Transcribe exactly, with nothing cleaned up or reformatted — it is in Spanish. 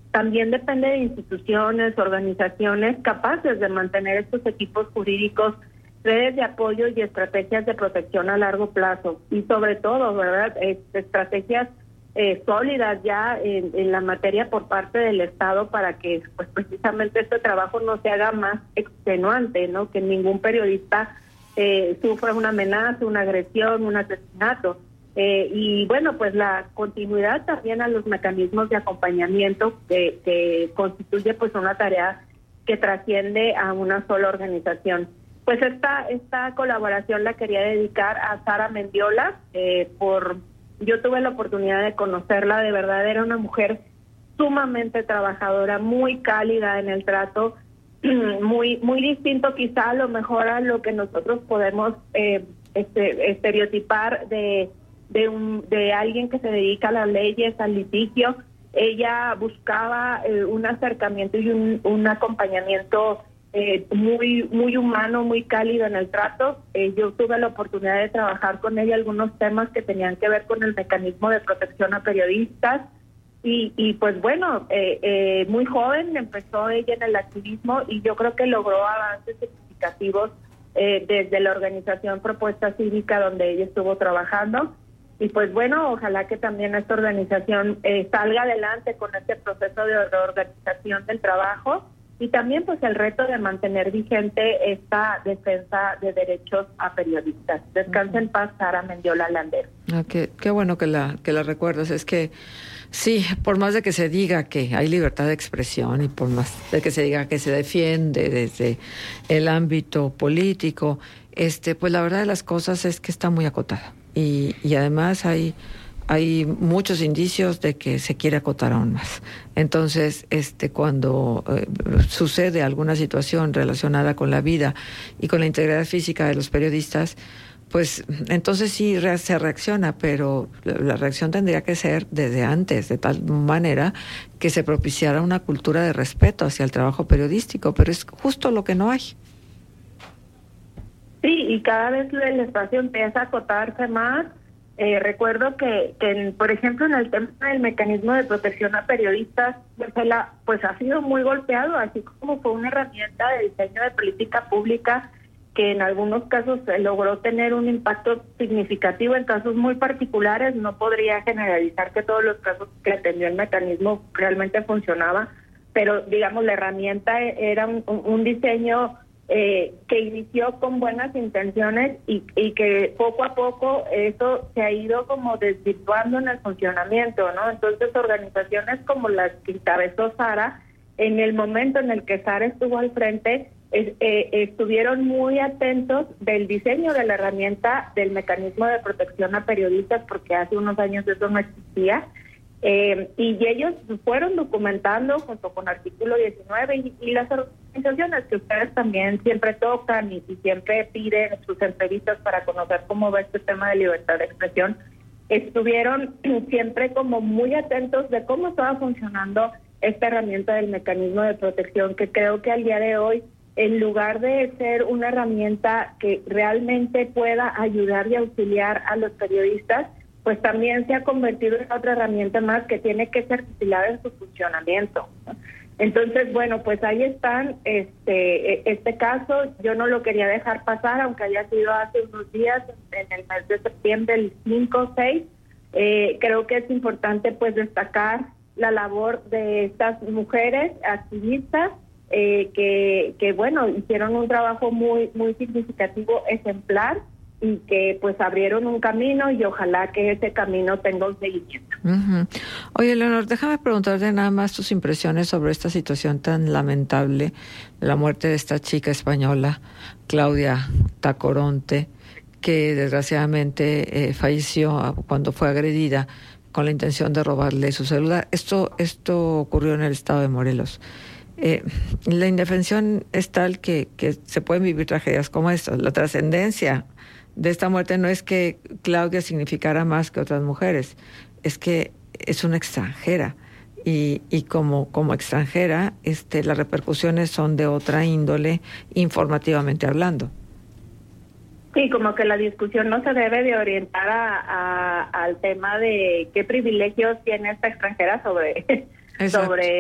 también depende de instituciones, organizaciones capaces de mantener estos equipos jurídicos, redes de apoyo y estrategias de protección a largo plazo. Y sobre todo, ¿verdad?, estrategias eh, sólidas ya en, en la materia por parte del Estado para que pues precisamente este trabajo no se haga más extenuante, ¿no? Que ningún periodista eh, sufra una amenaza, una agresión, un asesinato. Eh, y bueno, pues la continuidad también a los mecanismos de acompañamiento que, que constituye pues una tarea que trasciende a una sola organización. Pues esta esta colaboración la quería dedicar a Sara Mendiola, eh, por yo tuve la oportunidad de conocerla, de verdad era una mujer sumamente trabajadora, muy cálida en el trato, muy muy distinto quizá a lo mejor a lo que nosotros podemos eh, este, estereotipar de de un de alguien que se dedica a las leyes, al litigio. Ella buscaba eh, un acercamiento y un, un acompañamiento eh, muy muy humano, muy cálido en el trato. Eh, yo tuve la oportunidad de trabajar con ella algunos temas que tenían que ver con el mecanismo de protección a periodistas y, y pues bueno, eh, eh, muy joven empezó ella en el activismo y yo creo que logró avances significativos eh, desde la organización Propuesta Cívica donde ella estuvo trabajando. Y pues bueno, ojalá que también esta organización eh, salga adelante con este proceso de reorganización del trabajo y también pues el reto de mantener vigente esta defensa de derechos a periodistas. Descansa en paz, Sara Mendiola Landero. Ah, qué, qué bueno que la que la recuerdas. Es que sí, por más de que se diga que hay libertad de expresión y por más de que se diga que se defiende desde el ámbito político, este, pues la verdad de las cosas es que está muy acotada. Y, y además hay hay muchos indicios de que se quiere acotar aún más. Entonces, este, cuando eh, sucede alguna situación relacionada con la vida y con la integridad física de los periodistas, pues entonces sí re- se reacciona, pero la reacción tendría que ser desde antes, de tal manera que se propiciara una cultura de respeto hacia el trabajo periodístico, pero es justo lo que no hay. Sí, y cada vez el espacio empieza a acotarse más. Eh, recuerdo que, que en, por ejemplo, en el tema del mecanismo de protección a periodistas, Marcela, pues ha sido muy golpeado, así como fue una herramienta de diseño de política pública que en algunos casos eh, logró tener un impacto significativo, en casos muy particulares. No podría generalizar que todos los casos que atendió el mecanismo realmente funcionaba, pero digamos la herramienta era un, un diseño Eh, que inició con buenas intenciones y, y que poco a poco eso se ha ido como desvirtuando en el funcionamiento, ¿no? Entonces organizaciones como las que encabezó Sara, en el momento en el que Sara estuvo al frente, es, eh, estuvieron muy atentos del diseño de la herramienta del mecanismo de protección a periodistas, porque hace unos años eso no existía. Eh, y ellos fueron documentando junto con Artículo diecinueve y, y las organizaciones que ustedes también siempre tocan y, y siempre piden sus entrevistas para conocer cómo va este tema de libertad de expresión, estuvieron siempre como muy atentos de cómo estaba funcionando esta herramienta del mecanismo de protección, que creo que al día de hoy, en lugar de ser una herramienta que realmente pueda ayudar y auxiliar a los periodistas, pues también se ha convertido en otra herramienta más que tiene que ser vigilada en su funcionamiento, ¿no? Entonces, bueno, pues ahí están, este este caso, yo no lo quería dejar pasar, aunque haya sido hace unos días, en el mes de septiembre, el cinco o seis, eh, creo que es importante pues destacar la labor de estas mujeres activistas, eh, que, que bueno, hicieron un trabajo muy, muy significativo, ejemplar, y que pues abrieron un camino y ojalá que ese camino tenga un seguimiento. Uh-huh. Oye, Leonor, déjame preguntarte nada más tus impresiones sobre esta situación tan lamentable, la muerte de esta chica española, Claudia Tacoronte, que desgraciadamente eh, falleció cuando fue agredida con la intención de robarle su celular. Esto, esto ocurrió en el estado de Morelos. Eh, la indefensión es tal que, que se pueden vivir tragedias como esta. La trascendencia de esta muerte no es que Claudia significara más que otras mujeres, es que es una extranjera y, y como, como extranjera este, las repercusiones son de otra índole informativamente hablando. Sí, como que la discusión no se debe de orientar a, a, al tema de qué privilegios tiene esta extranjera sobre, sobre